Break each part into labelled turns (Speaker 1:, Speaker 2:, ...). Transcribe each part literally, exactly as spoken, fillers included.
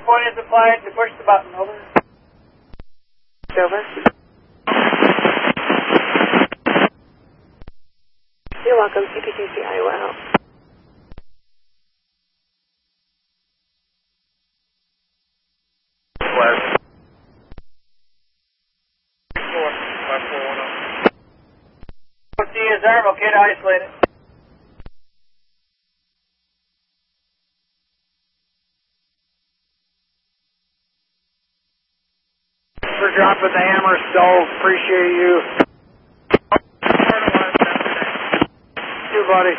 Speaker 1: point is applied to push the button. Over.
Speaker 2: Over. You're welcome. C P T C I will help.
Speaker 3: Flash.
Speaker 1: C is arm, okay to isolate it.
Speaker 3: For dropping the hammer, Stove. Appreciate you. You, buddy.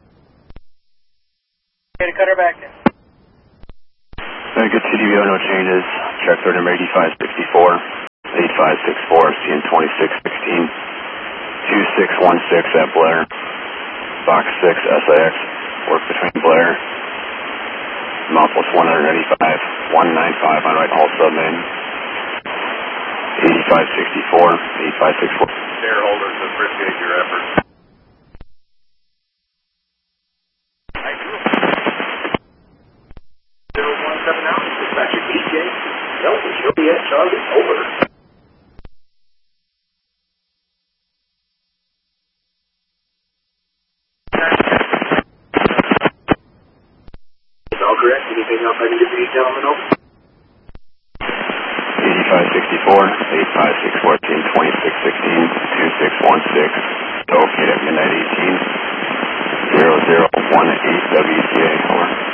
Speaker 1: Okay, to cut her back in.
Speaker 4: Very good, C D V O, no changes. Check third number eighty-five sixty-four, eighty-five sixty-four, C N twenty-six sixteen, two six one six at Blair, box six, S I X, work between Blair, Mouthful one eighty-five, one ninety-five on right hull submain, eighty-five sixty-four, eighty-five sixty-four.
Speaker 3: Shareholders appreciate your efforts. zero one seven out, dispatcher D J, Delta Juliet Charlie, over. Is all correct? Anything else I can do for you gentlemen, over?
Speaker 4: eighty-five sixty-four, eighty-five sixty-four, Team twenty-six sixteen, two six one six, locate at midnight eighteen, zero zero one eight W T A, over.